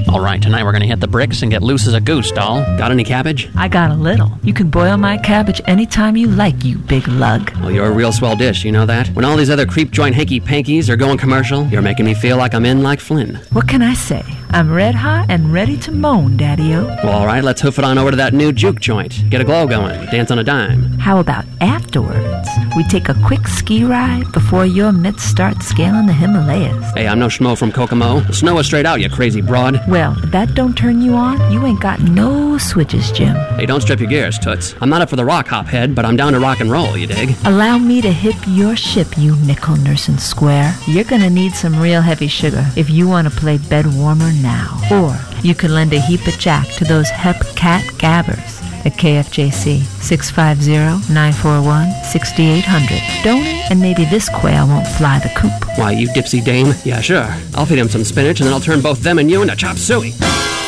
All right, tonight we're going to hit the bricks and get loose as a goose, doll. Got any cabbage? I got a little. You can boil my cabbage anytime you like, you big lug. Well, you're a real swell dish, you know that? When all these other creep joint hanky-pankies are going commercial, you're making me feel like I'm in like Flynn. What can I say? I'm red hot and ready to moan, Daddy-O. Well, all right, let's hoof it on over to that new juke joint. Get a glow going. Dance on a dime. How about afterwards? We take a quick ski ride before your mitts start scaling the Himalayas. Hey, I'm no schmo from Kokomo. Snow is straight out, you crazy broad. Well, if that don't turn you on, you ain't got no switches, Jim. Hey, don't strip your gears, Toots. I'm not up for the rock hop head, but I'm down to rock and roll, you dig? Allow me to hip your ship, you nickel nursing square. You're gonna need some real heavy sugar if you want to play bed warmer now. Or you could lend a heap of jack to those Hep Cat Gabbers at KFJC 650-941-6800. Donate and maybe this quail won't fly the coop. Why, you dipsy dame? Yeah, sure. I'll feed him some spinach and then I'll turn both them and you into chop suey.